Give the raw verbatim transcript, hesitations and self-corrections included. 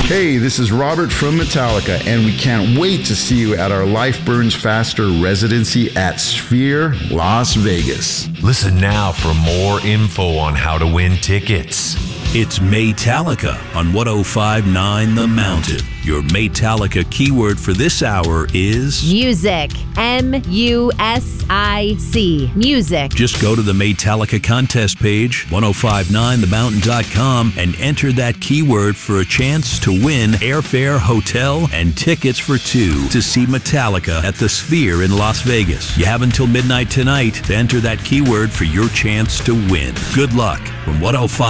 Hey, this is Robert from Metallica, and we can't wait to see you at our Life Burns Faster residency at Sphere, Las Vegas. Listen now for more info on how to win tickets. It's Maytalica on one oh five point nine The Mountain. Your Maytalica keyword for this hour is music. M U S I C. Music. Just go to the Maytalica contest page, ten fifty-nine the mountain dot com, and enter that keyword for a chance to win airfare, hotel, and tickets for two to see Metallica at the Sphere in Las Vegas. You have until midnight tonight to enter that keyword for your chance to win. Good luck from one oh five.